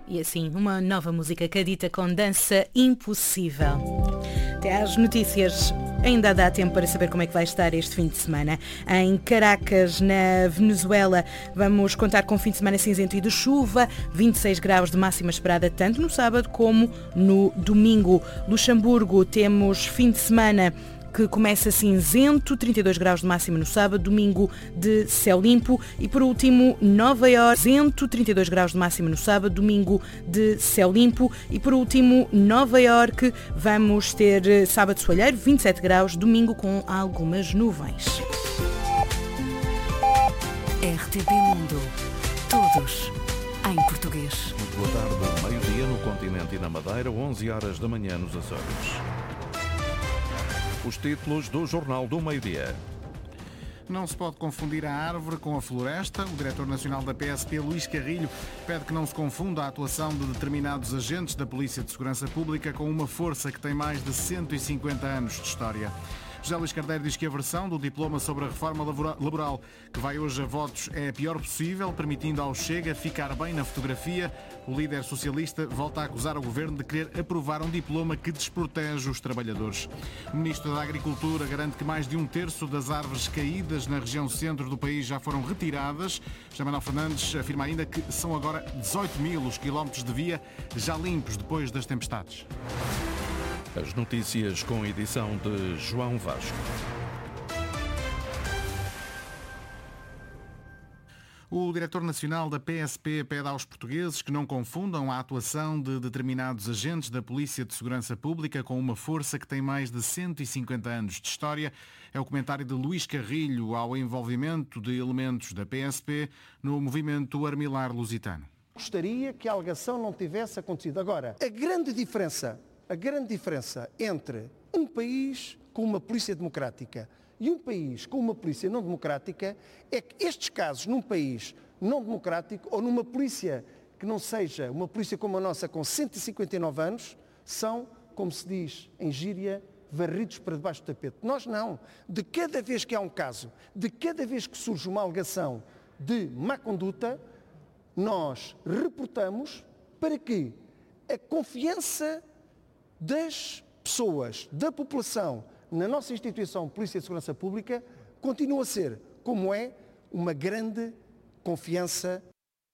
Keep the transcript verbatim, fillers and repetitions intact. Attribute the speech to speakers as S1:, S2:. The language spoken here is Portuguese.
S1: E assim, uma nova música Cadita com Dança Impossível. Até às notícias. Ainda dá tempo para saber como é que vai estar este fim de semana. Em Caracas, na Venezuela, vamos contar com um fim de semana cinzento e de chuva, vinte e seis graus de máxima esperada tanto no sábado como no domingo. Luxemburgo, temos fim de semana que começa cinzento, trinta e dois graus de máxima no sábado, domingo de céu limpo e por último Nova Iorque, cinzento, trinta e dois graus de máxima no sábado, domingo de céu limpo e por último Nova Iorque, vamos ter sábado soalheiro, vinte e sete graus, domingo com algumas nuvens.
S2: R T P Mundo, todos em português.
S3: Muito boa tarde, meio-dia no continente e na Madeira, onze horas da manhã nos Açores. Os títulos do Jornal do Meio-Dia.
S4: Não se pode confundir a árvore com a floresta. O diretor nacional da P S P, Luís Carrilho, pede que não se confunda a atuação de determinados agentes da Polícia de Segurança Pública com uma força que tem mais de cento e cinquenta anos de história. José Luís Carneiro diz que a versão do diploma sobre a reforma laboral que vai hoje a votos é a pior possível, permitindo ao Chega ficar bem na fotografia. O líder socialista volta a acusar o governo de querer aprovar um diploma que desprotege os trabalhadores. O ministro da Agricultura garante que mais de um terço das árvores caídas na região centro do país já foram retiradas. José Manuel Fernandes afirma ainda que são agora dezoito mil os quilómetros de via já limpos depois das tempestades.
S3: As notícias com edição de João Vasco.
S4: O diretor nacional da P S P pede aos portugueses que não confundam a atuação de determinados agentes da Polícia de Segurança Pública com uma força que tem mais de cento e cinquenta anos de história. É o comentário de Luís Carrilho ao envolvimento de elementos da P S P no movimento Armilar Lusitano.
S5: Gostaria que a alegação não tivesse acontecido. Agora, a grande diferença, a grande diferença entre um país com uma polícia democrática e um país com uma polícia não democrática é que estes casos num país não democrático ou numa polícia que não seja uma polícia como a nossa com cento e cinquenta e nove anos são, como se diz em gíria, varridos para debaixo do tapete. Nós não. De cada vez que há um caso, de cada vez que surge uma alegação de má conduta, nós reportamos para que a confiança das pessoas, da população, na nossa instituição Polícia de Segurança Pública, continua a ser, como é, uma grande confiança